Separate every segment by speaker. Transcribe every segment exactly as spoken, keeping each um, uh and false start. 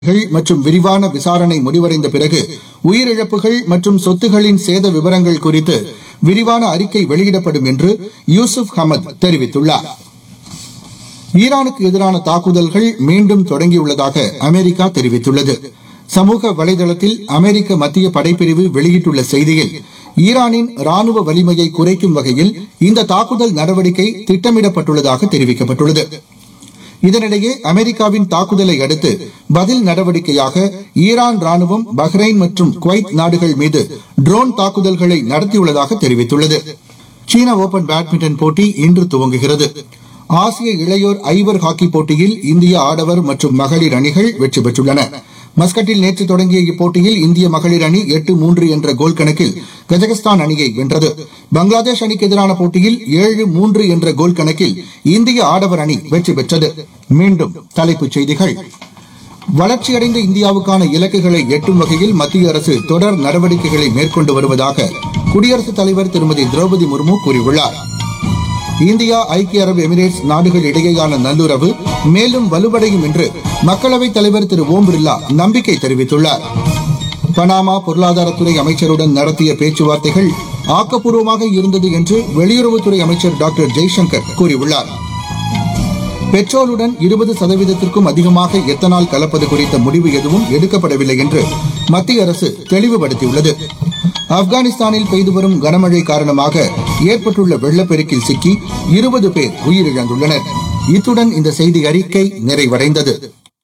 Speaker 1: மற்றும் விரிவான விசாரணை முடிவடைந்த பிறகு உயிரிழப்புகள் மற்றும் சொத்துகளின் சேத விவரங்கள் குறித்து விரிவான அறிக்கை வெளியிடப்படும் என்று யூசுப் ஹமத் தெரிவித்துள்ளார். ஈரானுக்கு எதிரான தாக்குதல்கள் மீண்டும் தொடங்கியுள்ளதாக அமெரிக்கா தெரிவித்துள்ளது. சமூக வலைதளத்தில் அமெரிக்க மத்திய படைப்பிரிவு வெளியிட்டுள்ள செய்தியில், ஈரானின் ராணுவ வலிமையை குறைக்கும் வகையில் இந்த தாக்குதல் நடவடிக்கை திட்டமிடப்பட்டுள்ளதாக தெரிவிக்கப்பட்டுள்ளது. இதனிடையே அமெரிக்காவின் தாக்குதலை அடுத்து பதில் நடவடிக்கையாக ஈரான் ராணுவம் பஹ்ரைன் மற்றும் குவைத் நாடுகள் மீது ட்ரோன் தாக்குதல்களை நடத்தியுள்ளதாக தெரிவித்துள்ளது. சீன ஓபன் பேட்மிண்டன் போட்டி இன்று துவங்குகிறது. ஆசிய இளையோர் ஐவர் ஹாக்கி போட்டியில் இந்திய ஆடவர் மற்றும் மகளிர் அணிகள் வெற்றி பெற்றுள்ளன. மஸ்கட்டில் நேற்று தொடங்கிய இப்போட்டியில் இந்திய மகளிர் அணி எட்டு மூன்று என்ற கோல் கணக்கில் கஜகஸ்தான் அணியை வென்றது. பங்களாதேஷ் அணிக்கு எதிரான போட்டியில் ஏழு மூன்று என்ற கோல் கணக்கில் இந்திய ஆடவர் அணி வெற்றி பெற்றது. மீண்டும் தலைப்புச் செய்திகள். வளர்ச்சியடைந்த இந்தியாவுக்கான இலக்குகளை எட்டும் வகையில் மத்திய அரசு தொடர் நடவடிக்கைகளை மேற்கொண்டு வருவதாக குடியரசுத் தலைவர் திருமதி திரௌபதி முர்மு கூறியுள்ளார். இந்தியா ஐக்கிய அரபு எமிரேட்ஸ் நாடுகள் இடையேயான நல்லுறவு மேலும் வலுவடையும் என்று மக்களவைத் தலைவர் திரு ஓம் பிர்லா நம்பிக்கை தெரிவித்துள்ளார். பனாமா பொருளாதாரத்துறை அமைச்சருடன் நடத்திய பேச்சுவார்த்தைகள் ஆக்கப்பூர்வமாக இருந்தது என்று வெளியுறவுத்துறை அமைச்சர் டாக்டர் ஜெய்சங்கர் கூறியுள்ளார். பெட்ரோலுடன் இருபது சதவீதத்திற்கும் அதிகமாக எத்தனால் கலப்பது குறித்த முடிவு எதுவும் எடுக்கப்படவில்லை என்று மத்திய அரசு தெளிவுபடுத்தியுள்ளது. ஆப்கானிஸ்தானில் பெய்து வரும் கனமழை காரணமாக ஏற்பட்டுள்ள வெள்ளப்பெருக்கில் சிக்கி இருபது பேர் உயிரிழந்துள்ளனர். இத்துடன் இந்த செய்தி அறிக்கை நிறைவடைந்தது.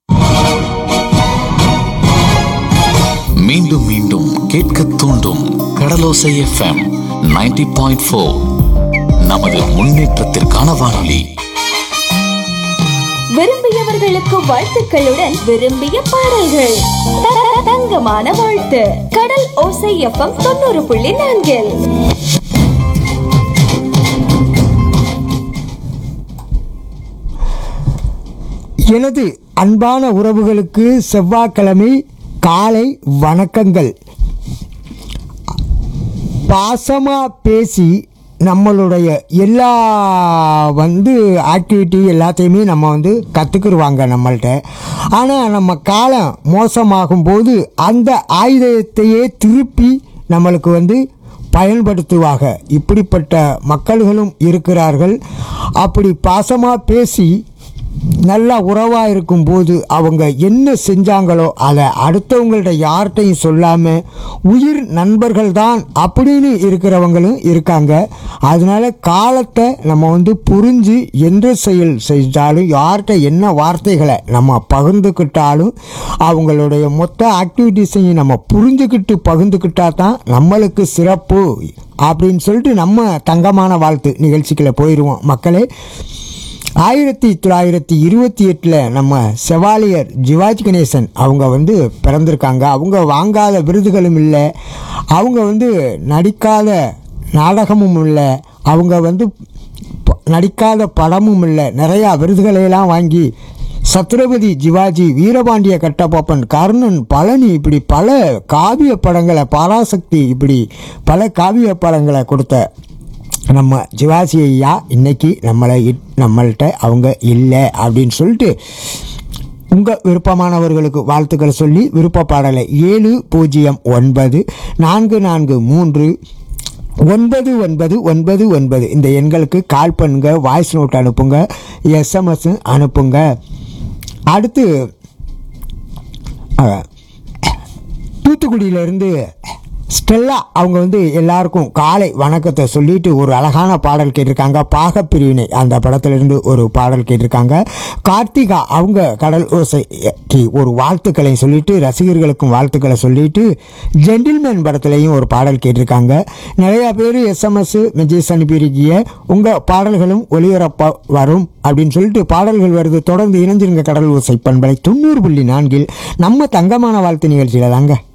Speaker 2: மீண்டும் மீண்டும் கேட்க தூண்டும் கடலோசை எஃப்எம் நைன்டி பாயிண்ட் ஃபோர். நமது முன்னேற்றத்திற்கான வானொலி.
Speaker 3: விரும்பியவர்களுக்கு வாழ்த்துக்களுடன் விரும்பிய பாடல்கள். தங்கமான வாழ்த்து. கடல் ஓசை எஃப்எம் தொண்ணூறு புள்ளி நான்கில்.
Speaker 4: எனது அன்பான உறவுகளுக்கு செவ்வாய்க்கிழமை காலை வணக்கங்கள். பாசமா பேசி நம்மளுடைய எல்லா வந்து ஆக்டிவிட்டி எல்லாத்தையுமே நம்ம வந்து கற்றுக்குருவாங்க நம்மள்கிட்ட. ஆனால் நம்ம காலம் மோசமாகும் போது அந்த ஆயுதத்தையே திருப்பி நம்மளுக்கு வந்து பயன்படுத்துவாங்க. இப்படிப்பட்ட மக்கள்களும் இருக்கிறார்கள். அப்படி பாசமாக பேசி நல்லா உறவாக இருக்கும்போது அவங்க என்ன செஞ்சாங்களோ அதை அடுத்தவங்கள்ட்ட யார்கிட்டையும் சொல்லாமல் உயிர் நண்பர்கள் தான் அப்படின்னு இருக்கிறவங்களும் இருக்காங்க. அதனால காலத்தை நம்ம வந்து புரிஞ்சு எந்த செயல் செஞ்சாலும் யார்கிட்ட என்ன வார்த்தைகளை நம்ம பகிர்ந்துக்கிட்டாலும் அவங்களுடைய மொத்த ஆக்டிவிட்டீஸையும் நம்ம புரிஞ்சுக்கிட்டு பகிர்ந்துக்கிட்டா தான் நம்மளுக்கு சிறப்பு அப்படின்னு சொல்லிட்டு நம்ம தங்கமான வாழ்த்து நிகழ்ச்சிக்குள்ள போயிடுவோம். மக்களே, ஆயிரத்தி தொள்ளாயிரத்தி இருபத்தி எட்டில் நம்ம செவாலியர் சிவாஜி கணேசன் அவங்க வந்து பிறந்திருக்காங்க. அவங்க வாங்காத விருதுகளும் இல்லை, அவங்க வந்து நடிக்காத நாடகமும் இல்லை, அவங்க வந்து நடிக்காத படமும் இல்லை. நிறையா விருதுகளையெல்லாம் வாங்கி சத்ரபதி சிவாஜி, வீரபாண்டிய கட்டபொம்மன், கர்ணன், பழனி இப்படி பல காவிய படங்களை, பராசக்தி இப்படி பல காவிய படங்களை கொடுத்த நம்ம சிவாஜி ஐயா இன்னைக்கு நம்மளை நம்மள்கிட்ட அவங்க இல்லை அப்படின்னு சொல்லிட்டு உங்கள் விருப்பமானவர்களுக்கு வாழ்த்துக்களை சொல்லி விருப்ப பாடலை ஏழு பூஜ்ஜியம் ஒன்பது நான்கு நான்கு மூன்று ஒன்பது ஒன்பது ஒன்பது ஒன்பது இந்த எண்களுக்கு கால் பண்ணுங்க, வாய்ஸ் நோட் அனுப்புங்க, எஸ்எம்எஸ் அனுப்புங்க. அடுத்து தூத்துக்குடியிலேருந்து ஸ்டெல்லா அவங்க வந்து எல்லாருக்கும் காலை வணக்கத்தை சொல்லிட்டு ஒரு அழகான பாடல் கேட்டிருக்காங்க. பாகப்பிரிவினை அந்த படத்திலிருந்து ஒரு பாடல் கேட்டிருக்காங்க. கார்த்திகா அவங்க கடல் ஓசைக்கு ஒரு வாழ்த்துக்களை சொல்லிட்டு ரசிகர்களுக்கும் வாழ்த்துக்களை சொல்லிட்டு ஜென்டில்மேன் படத்துலையும் ஒரு பாடல் கேட்டிருக்காங்க. நிறையா பேர் எஸ்எம்எஸ் மெசேஜ் அனுப்பியிருக்கிய உங்கள் பாடல்களும் ஒளிபரப்ப வரும் அப்படின்னு சொல்லிட்டு பாடல்கள் வருது. தொடர்ந்து இணைஞ்சிருங்க கடல் ஓசை பண்பலை தொண்ணூறு புள்ளி நான்கில் நம்ம தங்கமான வாழ்த்து நிகழ்ச்சியில் தாங்க.